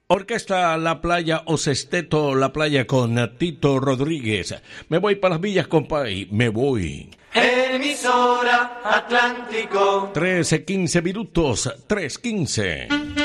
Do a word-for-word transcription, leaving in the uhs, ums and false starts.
Orquesta La Playa o Sesteto La Playa con Tito Rodríguez. Me voy para las villas, compay, me voy. Emisora Atlántico. trece, quince minutos, tres quince.